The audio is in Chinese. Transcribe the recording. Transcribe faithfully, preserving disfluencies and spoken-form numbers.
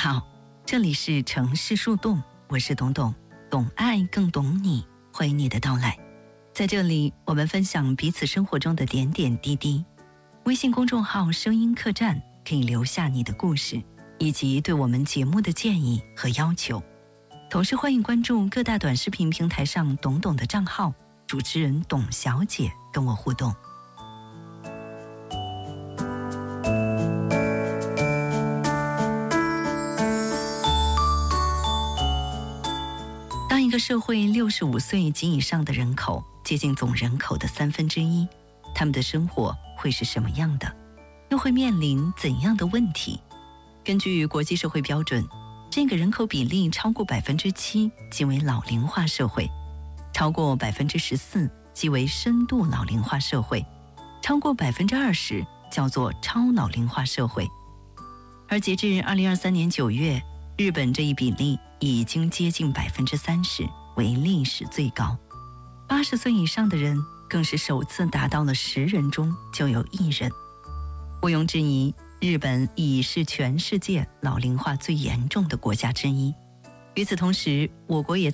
好，这里是城市树洞，我是董董，懂爱更懂你，欢迎你的到来。在这里，我们分享彼此生活中的点点滴滴。微信公众号声音客栈可以留下你的故事，以及对我们节目的建议和要求。同时欢迎关注各大短视频平台上董董的账号，主持人董小姐跟我互动。当一个社会六十五岁及以上的人口接近总人口的三分之一，他们的生活会是什么样的？又会面临怎样的问题？根据国际社会标准，这个人口比例超过百分之七即为老龄化社会，超过百分之十四即为深度老龄化社会，超过百分之二十叫做超老龄化社会。而截至二零二三年九月，日本这一比例已经接近百分之三十，为历史最高。八十岁以上的人更是首次达到了十人中就有一人。毋庸置疑，日本已是全世界老龄化最严重的国家之一。与此同时，我国也